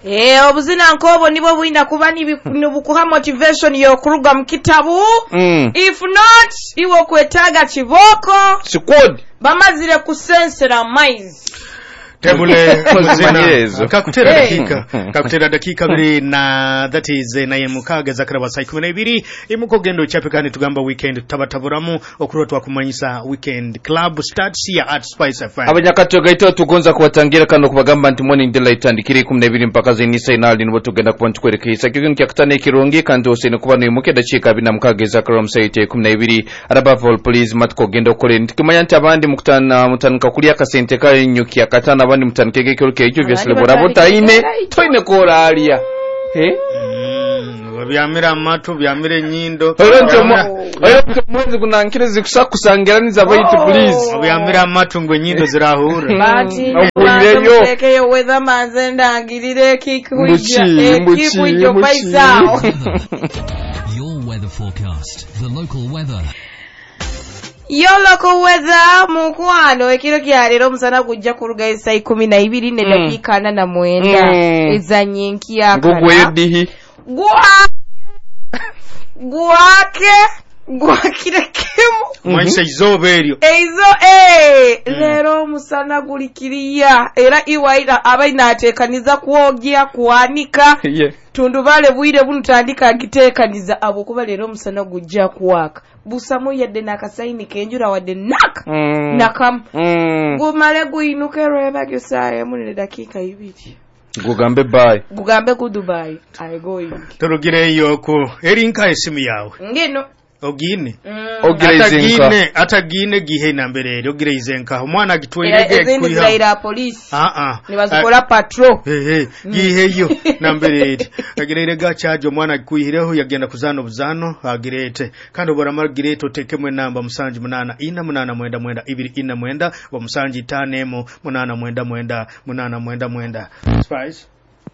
Obuzina nkobo nibo buina kuba nibukuha motivation y'okuruga mu kitabu. If not, iwo kwetaga kiboko. Squad. Bamazire kusensera maize. Tebule kuzina kakutera dakika biri na that is na yemukaga zakara wa cycle na ibiri imuko gendo chapekani tugamba weekend tabataburamu okurotwa kumanyisa weekend club starts here at Spice FM. Abanyakato gaito tugonza kubatangira kano kubagamba nti morning delight andikire 12 mpaka zini sainali nibo tugenda kubantwerekeza kigun kyakatane kirongi kandi osene kuba no muke dachika bina mukaga zakara msaite 12 arabavol police matko gendo kore ntikimanya nti abandi mutanuka kuli akasente ka nyuki akatana abandi mutankege kyo kejo byasle borabota ine toine kora alia byamira amatu byamire nyindo oyo mwenzi kunankire zikusakusangira niza bayite please byamira amatu ngo nyindo zirahura bati yo weather manze ndangirire kikuja paisao. Your weather forecast, the local weather. Your local weather mukwano ekiro kyalero musana kujja kuruga isa 12 ne dakika 49 ezanyenki yakala ngugwe dihi gwakirekemu mwanisa izoberyo lero musana gulikiriya era iwaira abaina atekaniza kuogya kuanika tundubale bwire bunutandika akitekaniza abo kuba lero musana gujja kuwaka busamu yadde nakasaini kenjura wadde nakam gumale guinukero yabagyo saa munene dakika 2 gugambe bye gugambe ku Dubai I going turugire yoko erinka esimu yawe ngeno ogine atagine gihe namberere ogire izenka umwana agitwirege kuya police nibazikola patrol gihe yo namberere agirere gachaje umwana agikuyireho yagenda kuzana obuzano agirete kandi obora margirete otekemwe namba musanji 8 ina 8 mwenda 2 ina mwenda wa musanji 5 8 mwenda Spice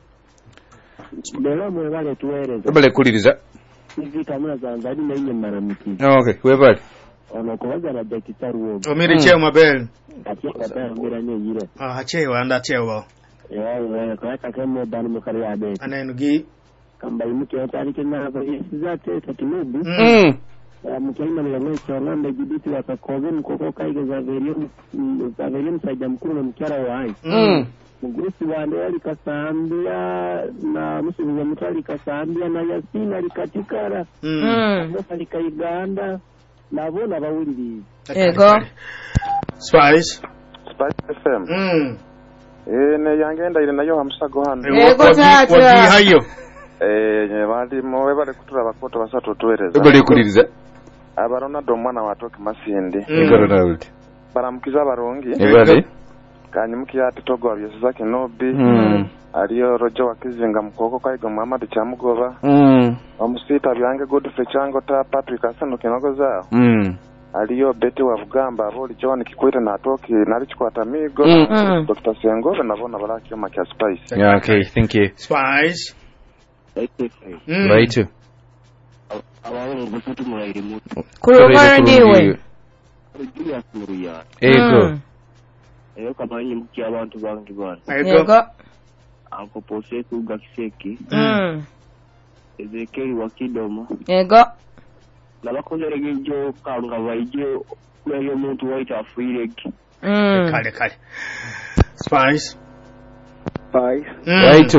bela mwe bale tuwereza bale kuliriza Nzika muna zanzani na inye maramiki. Okay, webali. Ono kuwaza na dakitari wogu. Omiri cheo mabel. Acheo mabel mira nye yire. Acheo, anda cheo. Kwa kemo bani mukari ya beti. Anayenugi. Kamba imuki ya tariki na hapa yesizate tatimubi. Muki ima ni yangeche wananda jibiti wakakoze mkoko kaige zaverium saija mkuru na mkiara wa hai. Mugurusi wande wali kasambia na musubiza mutali kasambia na Yasina likatikara Musa likaiganda na bona bawuliri ego Spice FM ne yangenda ile nayo hamsago hano ego tata hayo bali mowe bale kutura bakoto basatu tuwereza bali kuliriza abarona domwana watoke masindi ego Ronald baramukiza barongi ebali kanyimuki yati togo abyesiza kinobi aliyo rojo wakizinga mukoko kaiga Muhammad Kyamugoba omusita byange Godfrey Chango ta Patrick Asano kinogo zao aliyo Betty wa Bugamba aboli John Kikwete na toki nali chikwata migo Dr. Sengobe nabona balaki makia Spice. Yeah, okay, thank you. Spice right. Abawe gusutu mulairi mutu kurubara ndiwe Julia Kuruya ego kamanyi mki abantu bangi bana ego ako poseku gakiseki Ezekeri wakidomo ego nabakozere gejo kanga baije kuyo muntu waita afireki kale Spice right.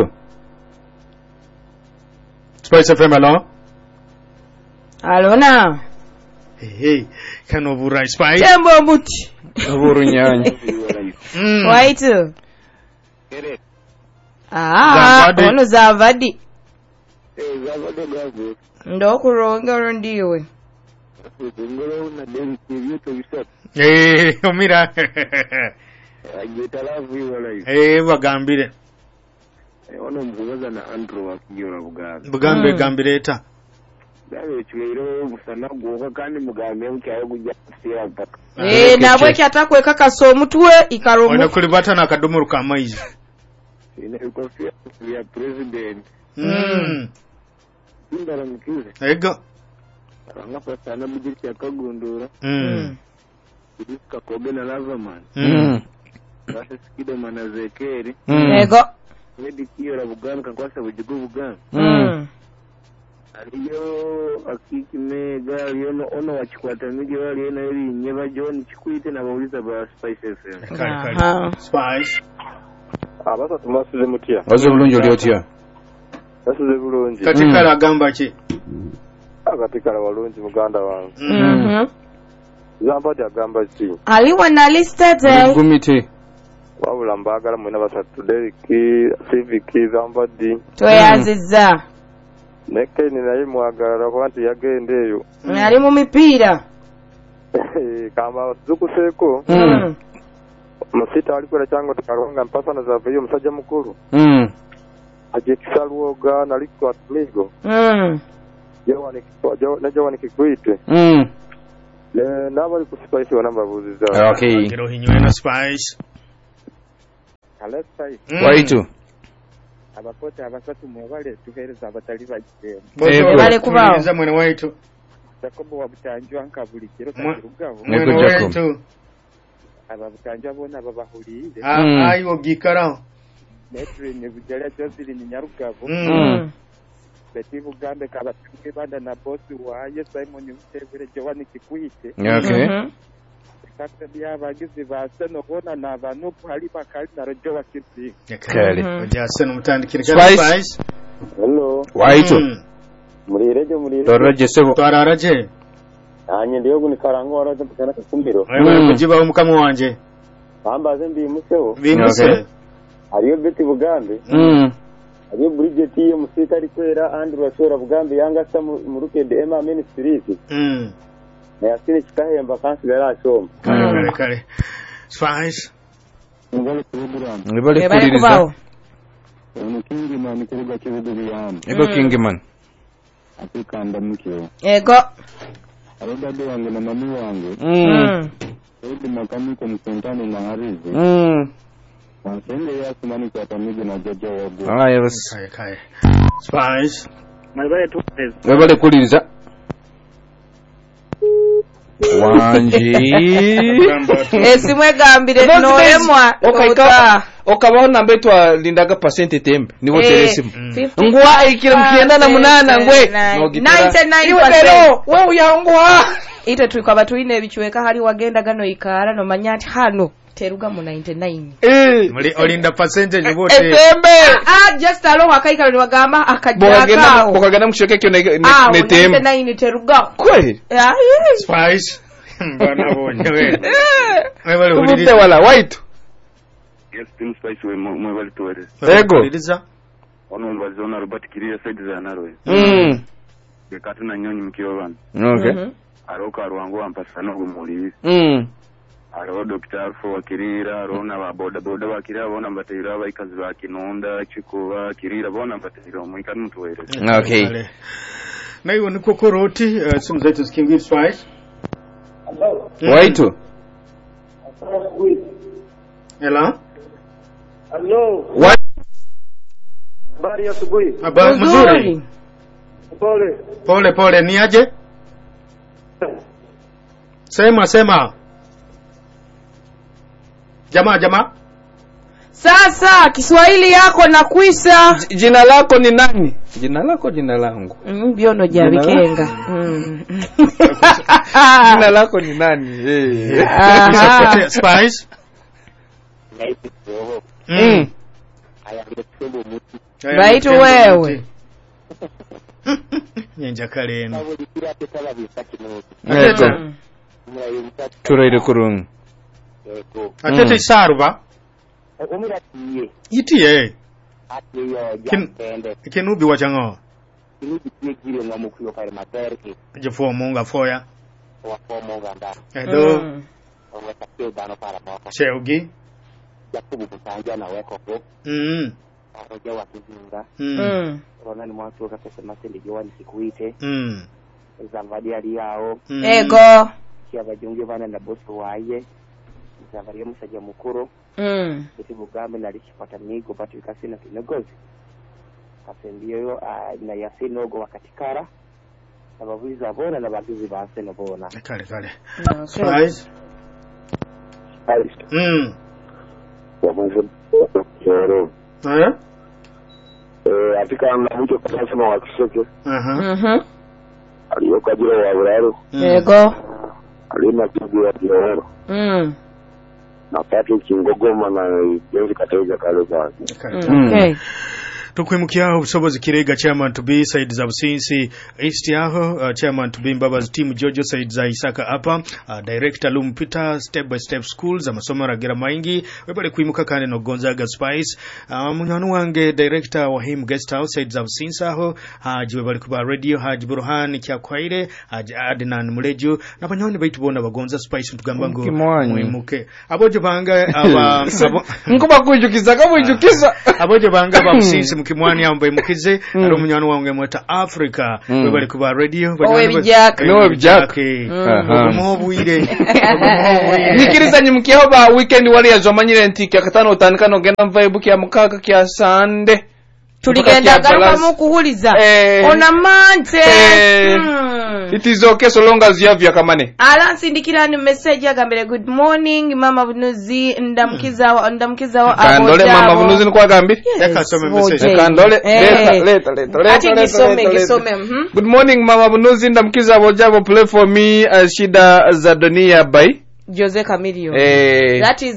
Spice FM alona hey kano burai Spice tembo muti Oburunyanya. Waitu. Ono zavadi. Zavadi gavu. Ndo kuronga ndiwe. Ngoro na deni kivyoto visat. Omira. Agitalavu iwala. Bagambire. Ono mvugaza na Andrew wakijora gambireta. Dawe chwero musana gwoka kandi mugambe mukyayo kujja kusira mpaka. Nabwe kyatakwe kakaso omutwe ikaromu. Ona kulibata na kadomuru kamaizi. Ine ukofia ya president. Ndara mkize. Ego. Ngapa sana bujiti akagondora. Kakobe na lava man. Basi sikido manazekeri. Ego. maybe kiyora buganda kakwasa bujigo buganda aliyo akiki mega aliyo ono wachikwata migi wali na ili nyeba John chikwite na bauliza ba Spice FM kale Spice abasa tumasize mutia wazo bulungi olyotia basize bulungi katika agamba ki akatika walungi muganda wangu zambadi agamba ki aliwa na listed gumite wabula mbagala mwena basatu Deriki Civic zambadi tweyaziza neke ni naye mwagala kwanti yagende eyo ali mu mipiira kamba zukuseko musita alikola chango tukalonga mpasa na zaveyo musajja mukuru aje kisalwoga naliko atmigo jawani kikwite nabali ku Spice wanamba buziza okay ngero hinywe na Spice kale Spice waitu abakote abasatu mwebale tuhereza abatali bagitema bale kubao nza mwene waitu Jacobo wabutanjwa nkabuli kiro kakirugabo mwene waitu ababutanjwa bona babahulire ayo gikaraho netwe ne bujala josili ni nyarugabo beti bugambe kabatike banda na boss waye Simon Mutevere Joani Kikwite okay kata bya bagizi baseno bona nabantu hali bakali na rojo wakisi kale ojaseno mutandikire kale Spice hello waitu muri toroje sebo twararaje anye ndiyo kunikarango waraje mpaka kumbiro wewe kujiba umukamo wanje bambaze ndi museo binuse ariyo beti bugambe ariyo Bridget ye musita ari kwera andi bashora bugambe yanga sa mu rukede Emma Ministries na yasini kikahemba kansi garashoma kale Spice ngibale kuliriza Kingman kuruga kibuga biyana ego Kingman atikanda mukyo ego arudade wange na mami wange edi makamiko msentano na harizi wansende ya sumani kwa tamizi na jaja wabu yes kale Spice ngibale kuliriza wanji esimwe gambire noemwa okabaho nambe twa lindaga percent tembe nibo teresimu 50 ngwa ikira mkienda na munana ngwe 99% we uyangwa ite tukaba tuine ebichweka hali wagenda gano ikara no manyati hano teruga mu 99 muri olinda percentage bote tembe just alo akaikala ni wagamba akajaka bokagana mkusheke kyo ne tembe 99 teruga kweli Spice bana bonye wewe kumute wala waitu yes Team Spice we mwebali tuwere ego ono mbazona Robert Kiria side za Narwe bekatu na nyonyi mkiwa bana okay aroka rwango ampasano gumuli aro Dr. Alfo wakirira arona ba boda bakirira bona mbatira abayikazi bakinonda chikuba kirira bona mbatira mwikanu mutuwere okay nayo niko koroti simzetu skingi Spice waitu hello what bari asubuhi mzuri pole ni aje sema jamaa sasa Kiswahili yako na kuisa jina lako ni nani jina langu biono jabikenga jina lako ni nani Spice baitu wewe nyenja kaleno turaire kurungu atete saruba itiye kinubi wachango jefo munga foya edo cheugi Jakubu kusanja na weko ko aroja wa kizinga rona ni mwatu wakasema sende Joani Kikwite Zavadi ali yao ego kia bajungi bana na bosi waye Zavadi musajja mukuru eti bugambe nalishipata migo batu ikasina kinegozi kasembiyo na yasinogo wakatikara ababuiza bona na bagizi baseno bona kale Spice wamaze yoro atika namuke kusema wa Kiseke. Aliyoka jira wa Buraro. Yego. Alina kibiwa Kirohero. Na Patrick Ngogoma na Jenzi Kataiza kale kwa. Okay. Tukwimukiaho busobozi kirega chairman to be side za Businsi East yaho chairman to be Mbabazi team Jojo side za Isaka hapa director Lumpita step by step schools amasomo ragira maingi webale kwimuka kandi no Gonzaga Spice munyano wange director wa him guest house side za Businsi aho haji bali kuba radio haji Burhan Kyakwaire haji Adnan Mulejo nabanyoni baitu bona bagonza Spice mtugamba ngo mwimuke aboje banga aba nkuba kujukiza kabujukiza aboje banga ba Businsi mukimwani ambaye mukize ari umunyano wange mweta Africa webale kuba radio bijake mubuire nikiriza nyimukiho ba weekend wali yazomanyire ntiki akatano utanika no genda vibe kya mukaka kya Sunday tuligenda garuka mu kuhuliza ona mante it is okay so long as you have your kamane ala sindikirani message agambere good morning mama Bunuzi ndamkizawo kandole mama Bunuzi nkwa gambi yakasome message kandole leta ati gisome good morning mama Bunuzi ndamkizawo jabo play for me Shida Zadonia by Jose Camilio. That is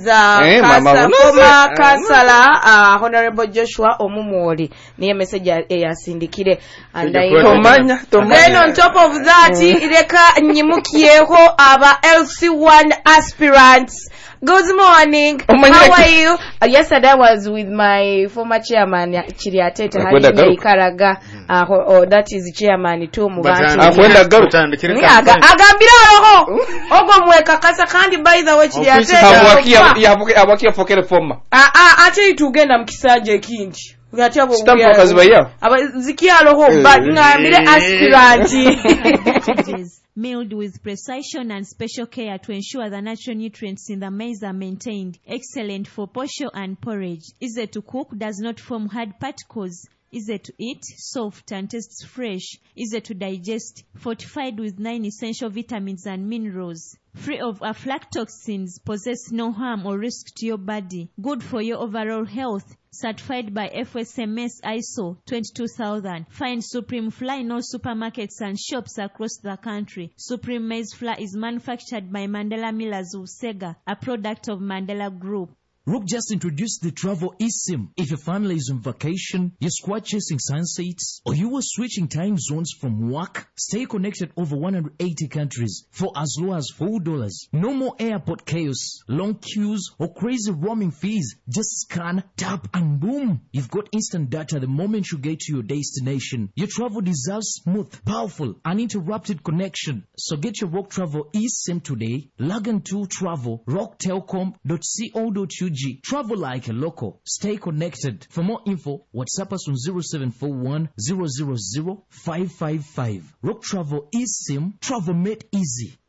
Kasala Honorable Joshua Omumori. Niye message yasindikire and I then on top of that ireka nyimukiyeho aba LC1 aspirants. Good morning. How are you? Yesterday I was with my former chairman Chiriatete Hari Ikaraga. That is chairman to Mubanti. Agambira roho. Ogo mweka kasa kandi by the way Chiriatete. Abakia fokere forma. Ate itugenda mkisanje kinji. Stamp wakazi baya. Zikia roho but ngambire aspiranti. Milled with precision and special care to ensure the natural nutrients in the maize are maintained. Excellent for posho and porridge. Easy to cook, does not form hard particles. Easy to eat, soft and tastes fresh. Easy to digest, fortified with 9 essential vitamins and minerals. Free of aflatoxins, possess no harm or risk to your body. Good for your overall health. Certified by FSMS ISO 22000. Find Supreme Flour in all supermarkets and shops across the country. Supreme Maize Flour is manufactured by Mandela Millers of Sega, a product of Mandela Group. Rook just introduced the travel eSIM. If your family is on vacation, you're squad chasing sunsets, or you were switching time zones from work, stay connected over 180 countries for as low as $4. No more airport chaos, long queues, or crazy roaming fees. Just scan, tap, and boom. You've got instant data the moment you get to your destination. Your travel deserves smooth, powerful, uninterrupted connection. So get your Rock Travel eSIM today. Log on to travel, rocktelcom.co.ug. Travel like a local. Stay connected. For more info, WhatsApp us on 0741 000 555. Rock Travel eSIM. Travel made easy.